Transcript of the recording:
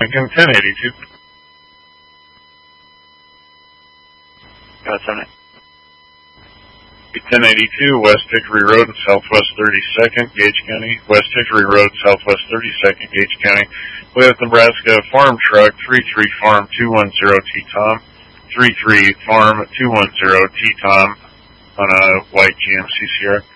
Lincoln 1082. 1082 West Hickory Road, Southwest 32nd, Gage County. West Hickory Road, Southwest 32nd, Gage County. With Nebraska Farm Truck 33 Farm 210 T-Tom. 33 Farm 210 T-Tom on a white GMC Sierra.